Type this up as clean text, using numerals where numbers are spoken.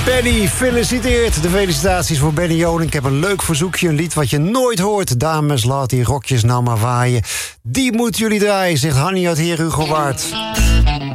Benny, gefeliciteerd. De felicitaties voor Benny Joling. Ik heb een leuk verzoekje, een lied wat je nooit hoort. Dames, laat die rokjes nou maar waaien. Die moeten jullie draaien, zegt Hanny uit Heer Hugo Waard.